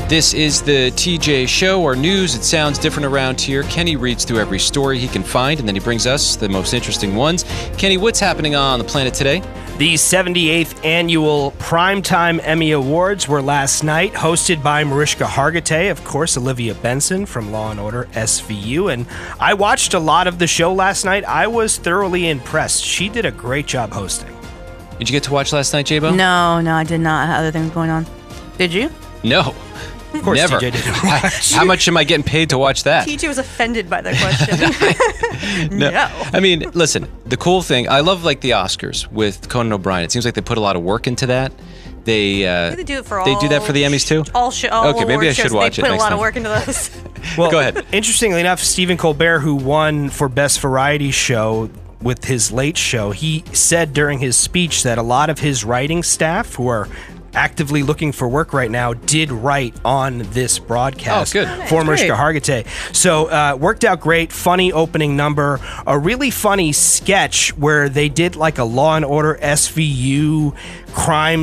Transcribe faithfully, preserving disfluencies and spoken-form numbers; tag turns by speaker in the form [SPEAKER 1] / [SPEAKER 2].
[SPEAKER 1] This is the T J Show, or news. It sounds different around here. Kenny reads through every story he can find, and then he brings us the most interesting ones. Kenny, what's happening on the planet today?
[SPEAKER 2] The seventy-eighth Annual Primetime Emmy Awards were last night, hosted by Mariska Hargitay, of course, Olivia Benson from Law and Order S V U, and I watched a lot of the show last night. I was thoroughly impressed. She did a great job hosting.
[SPEAKER 1] Did you get to watch last night, J-Bo?
[SPEAKER 3] No, no, I did not. I had other things going on. Did you?
[SPEAKER 1] No.
[SPEAKER 2] Of course,
[SPEAKER 1] Never.
[SPEAKER 2] T J didn't watch.
[SPEAKER 1] How much am I getting paid to watch that?
[SPEAKER 4] T J was offended by that question.
[SPEAKER 1] no.
[SPEAKER 4] no.
[SPEAKER 1] I mean, listen, the cool thing, I love like the Oscars with Conan O'Brien. It seems like they put a lot of work into that. They uh,
[SPEAKER 4] they do it for all.
[SPEAKER 1] They do that for the Emmys too?
[SPEAKER 4] All sh- all
[SPEAKER 1] Okay, maybe I should
[SPEAKER 4] shows.
[SPEAKER 1] watch
[SPEAKER 4] they
[SPEAKER 1] it
[SPEAKER 4] put a
[SPEAKER 1] next
[SPEAKER 4] lot
[SPEAKER 1] time.
[SPEAKER 4] of work into those.
[SPEAKER 2] Well,
[SPEAKER 1] Go ahead.
[SPEAKER 2] Interestingly enough, Stephen Colbert, who won for Best Variety Show with his Late Show, he said during his speech that a lot of his writing staff, who are actively looking for work right now, did write on this broadcast
[SPEAKER 1] Oh, good.
[SPEAKER 2] for
[SPEAKER 3] Nice.
[SPEAKER 2] Mariska
[SPEAKER 3] Great.
[SPEAKER 2] Hargitay. So uh, worked out great. Funny opening number. A really funny sketch where they did like a Law and Order S V U crime